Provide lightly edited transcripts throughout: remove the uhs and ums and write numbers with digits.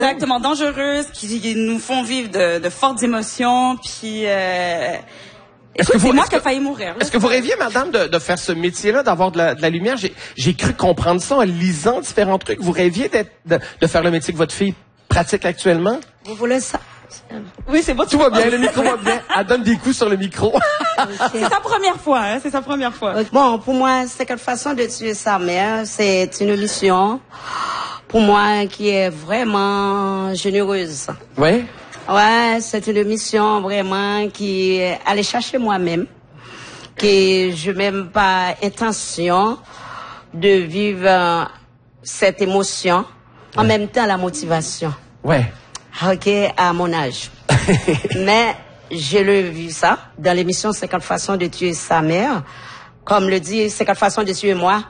Exactement, dangereuses, qui nous font vivre de fortes émotions, puis... Écoute, c'est moi qui ai failli mourir. Est-ce que vous rêviez, madame, de faire ce métier-là, d'avoir de la lumière? J'ai cru comprendre ça en lisant différents trucs. Vous rêviez de faire le métier que votre fille pratique actuellement? Vous voulez ça? Oui, c'est bon. Tout va bien, le micro va bien. Elle donne des coups sur le micro. C'est sa première fois, hein, c'est sa première fois. Bon, pour moi, c'est quelque façon de tuer sa mère. C'est une mission, pour moi, qui est vraiment généreuse. Oui? Ouais, c'est une mission vraiment qui allait chercher moi-même, que je même pas intention de vivre cette émotion, en même temps la motivation. Ouais. Ok, à mon âge. Mais je l'ai vu ça dans l'émission 50 façons de tuer sa mère, comme le dit 50 façons de tuer moi.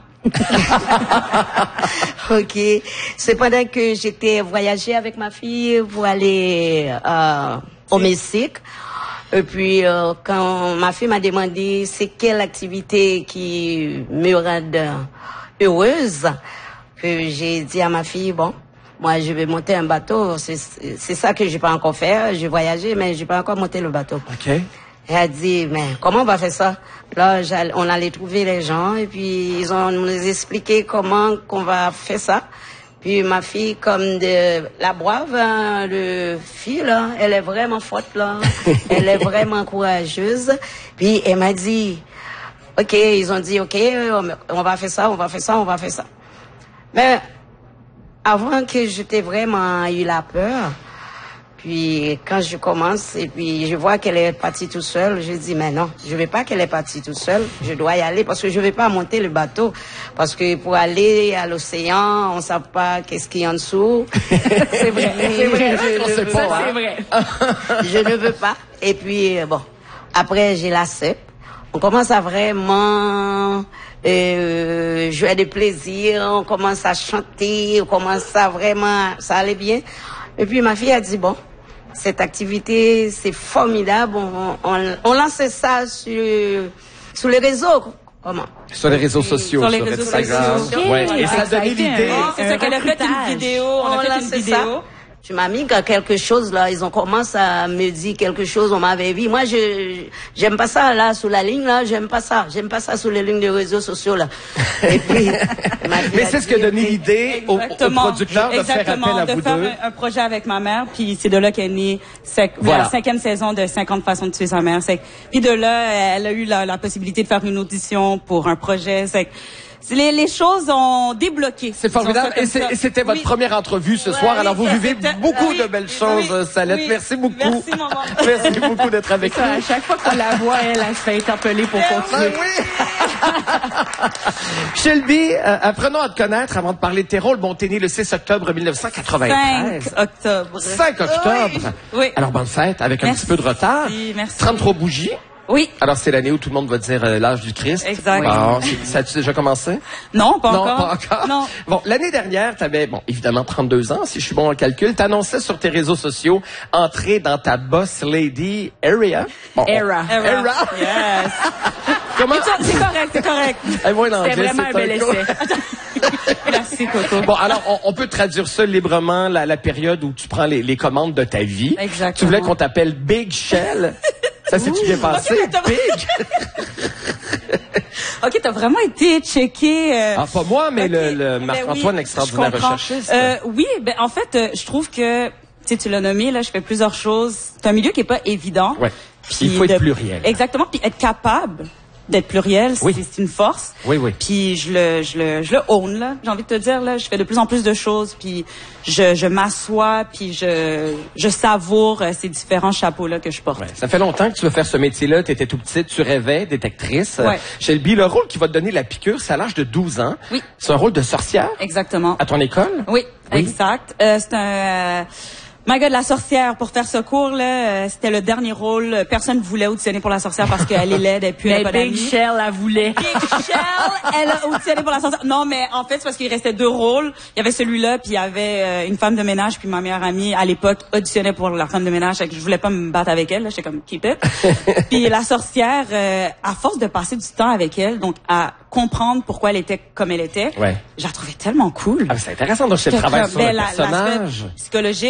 Ok. C'est pendant que j'étais voyager avec ma fille pour aller au Mexique. Et puis quand ma fille m'a demandé c'est quelle activité qui me rend heureuse, que j'ai dit à ma fille bon, moi je vais monter un bateau. C'est ça que j'ai pas encore fait. J'ai voyagé mais j'ai pas encore monté le bateau. Ok. Elle a dit, mais comment on va faire ça? Là, on allait trouver les gens et puis ils ont nous expliqué comment qu'on va faire ça. Puis ma fille, comme de la brave, hein, le fille, là, elle est vraiment forte, là. Elle est vraiment courageuse. Puis elle m'a dit, ok, ils ont dit, ok, on va faire ça, on va faire ça, on va faire ça. Mais avant que j'étais vraiment eu la peur, puis quand je commence et puis je vois qu'elle est partie toute seule, je dis mais non, je veux pas qu'elle est partie toute seule, je dois y aller parce que je vais pas monter le bateau parce que pour aller à l'océan, on sait pas qu'est-ce qu'il y a en dessous. C'est vrai, c'est vrai, c'est vrai. Je ne veux pas. Et puis bon, après j'ai l'accepte. On commence à vraiment jouer de plaisir, on commence à chanter, on commence à vraiment, ça allait bien. Et puis ma fille a dit bon, cette activité c'est formidable, on lance ça sur les réseaux. Comment? Sur les réseaux sociaux, sur les réseaux Instagram. sociaux. Ouais. Oui, Et ça a donné l'idée. C'est ça qu'elle a fait une vidéo, on a fait une vidéo. Tu m'as mis quelque chose là, ils ont commencé à me dire quelque chose, on m'avait vu. Moi, j'aime pas ça là sur la ligne là, j'aime pas ça sur les lignes de réseaux sociaux là. Et puis, mais c'est ce qui a donné l'idée au producteur de faire appel à vous deux. De faire un projet avec ma mère, puis c'est de là qu'est née la 5e saison de 50 façons de tuer sa mère. Puis de là, elle a eu la possibilité de faire une audition pour un projet. Les choses ont débloqué. C'est formidable. Et c'était votre première entrevue ce soir. Alors, vous vivez beaucoup de belles choses, Salette. Oui. Merci beaucoup. Merci, maman. Merci beaucoup d'être avec nous. À chaque fois qu'on la voit, elle se fait interpeller pour continuer. Ben oui. Shelby, apprenons à te connaître avant de parler de tes rôles. Bon, t'es né le 6 octobre 1993. 5 octobre. 5 octobre. Oui. Alors, bonne fête, avec un petit peu de retard. Merci. 33 bougies. Oui. Alors, c'est l'année où tout le monde va dire l'âge du Christ. Exact. Bon, ça a-tu déjà commencé? Non, pas encore. Non, pas encore. Non. Bon, l'année dernière, t'avais, bon, évidemment 32 ans, si je suis bon en calcul. T'annonçais sur tes réseaux sociaux entrer dans ta boss lady area. Bon, Era. Yes. Comment? C'est correct. Eh, moi, l'anglais, C'est vraiment un bel essai. Merci, Coco. Bon, alors, on peut traduire ça librement, la période où tu prends les commandes de ta vie. Exactement. Tu voulais qu'on t'appelle Big Shell. Ça s'est-tu bien passé? Okay, Big? OK, t'as vraiment été checké. Ah, pas moi, mais okay. le Marc-Antoine, oui, extraordinaire je comprends. recherchiste. Oui, en fait, je trouve que, tu l'as nommé, là, je fais plusieurs choses. C'est un milieu qui est pas évident. Ouais. Puis il faut être pluriel. Exactement, puis être capable d'être pluriel, oui. c'est une force. Oui, oui. Puis je le own, là. J'ai envie de te dire, là, je fais de plus en plus de choses, puis je m'assois, puis je savoure ces différents chapeaux-là que je porte. Ouais. Ça fait longtemps que tu veux faire ce métier-là. Tu étais tout petite, tu rêvais d'être actrice. Ouais. Shelby, le rôle qui va te donner la piqûre, c'est à l'âge de 12 ans. Oui. C'est un rôle de sorcière. Exactement. À ton école? Oui, exact. C'est un... My God, la sorcière, pour faire ce cours, là, c'était le dernier rôle. Personne ne voulait auditionner pour la sorcière parce qu'elle est laide et puis elle n'a pas d'amis. Big Shell, elle voulait. Big Shell, elle a auditionné pour la sorcière. Non, mais en fait, c'est parce qu'il restait 2 rôles. Il y avait celui-là, puis il y avait une femme de ménage, puis ma meilleure amie, à l'époque, auditionnait pour la femme de ménage. Je voulais pas me battre avec elle, là. J'étais comme, keep it. Puis la sorcière, à force de passer du temps avec elle, donc à comprendre pourquoi elle était comme elle était, ouais. je la trouvais tellement cool. Ah, c'est intéressant, donc c'est le travail sur le personnage. L'aspect psychologique.